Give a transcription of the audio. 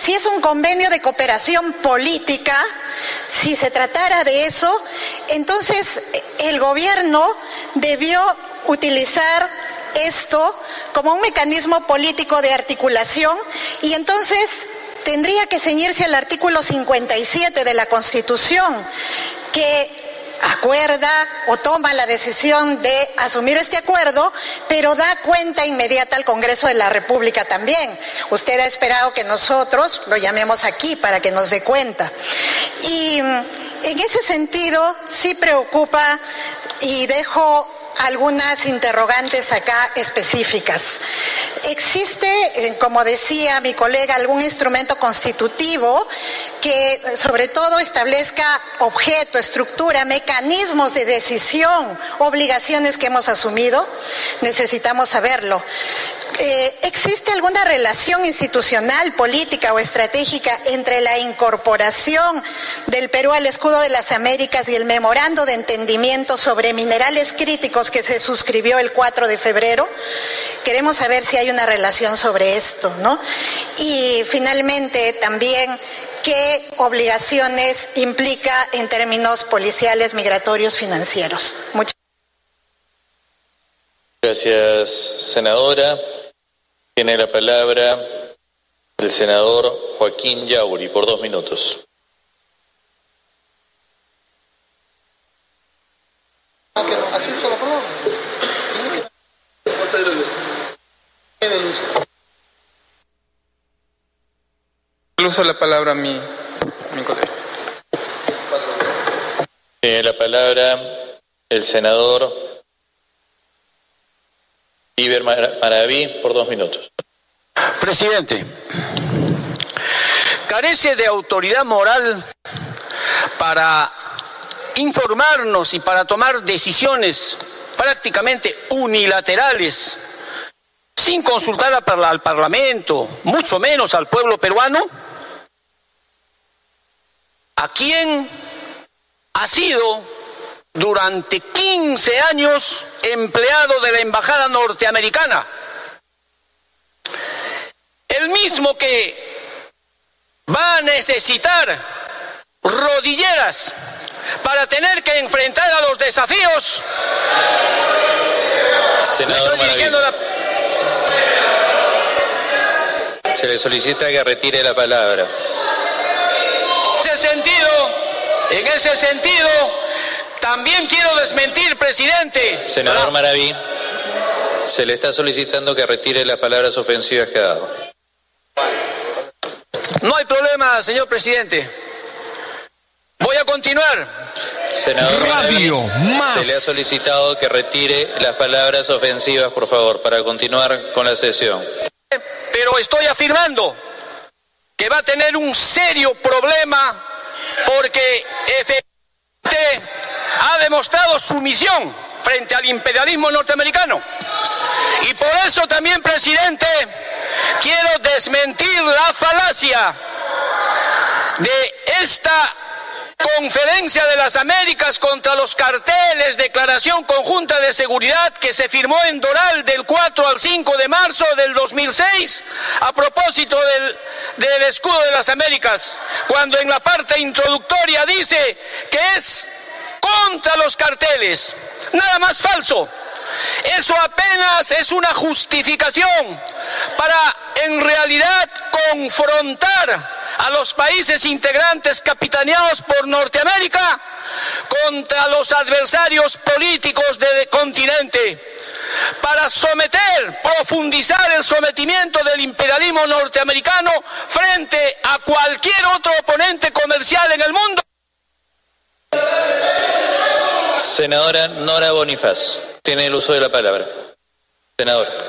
Si es un convenio de cooperación política, si se tratara de eso, entonces el gobierno debió utilizar esto como un mecanismo político de articulación y entonces tendría que ceñirse al artículo 57 de la Constitución, que acuerda o toma la decisión de asumir este acuerdo, pero da cuenta inmediata al Congreso de la República también. Usted ha esperado que nosotros lo llamemos aquí para que nos dé cuenta. Y en ese sentido sí preocupa y dejo algunas interrogantes acá específicas. ¿Existe, como decía mi colega, algún instrumento constitutivo que sobre todo establezca objeto, estructura, mecanismos de decisión, obligaciones que hemos asumido? Necesitamos saberlo. ¿Existe alguna relación institucional, política o estratégica entre la incorporación del Perú al Escudo de las Américas y el memorando de entendimiento sobre minerales críticos que se suscribió el 4 de febrero? Queremos saber si hay una relación sobre esto, ¿no? Y finalmente también, ¿qué obligaciones implica en términos policiales, migratorios, financieros? Muchas gracias, senadora. Tiene la palabra el senador Joaquín Yauri por 2 minutos. El uso de la palabra mi colega. Tiene la palabra el senador Iber Maraví por 2 minutos. Presidente, carece de autoridad moral para informarnos y para tomar decisiones prácticamente unilaterales sin consultar al Parlamento, mucho menos al pueblo peruano. ¿A quién ha sido durante 15 años empleado de la Embajada norteamericana? El mismo que va a necesitar rodilleras para tener que enfrentar a los desafíos. Senador Maraví, se le solicita que retire la palabra. En ese sentido, también quiero desmentir, presidente. Senador Maraví, se le está solicitando que retire las palabras ofensivas que ha dado. No hay problema, señor presidente. Voy a continuar. Senador Maraví, se le ha solicitado que retire las palabras ofensivas, por favor, para continuar con la sesión. Pero estoy afirmando que va a tener un serio problema porque efectivamente ha demostrado sumisión frente al imperialismo norteamericano. Y por eso también, presidente, quiero desmentir la falacia de esta Conferencia de las Américas contra los carteles, declaración conjunta de seguridad que se firmó en Doral del 4 al 5 de marzo del 2006 a propósito del Escudo de las Américas, cuando en la parte introductoria dice que es contra los carteles. Nada más falso. Eso apenas es una justificación para en realidad confrontar a los países integrantes capitaneados por Norteamérica contra los adversarios políticos del continente, para profundizar el sometimiento del imperialismo norteamericano frente a cualquier otro oponente comercial en el mundo. Senadora Nora Bonifaz, tiene el uso de la palabra. Senadora.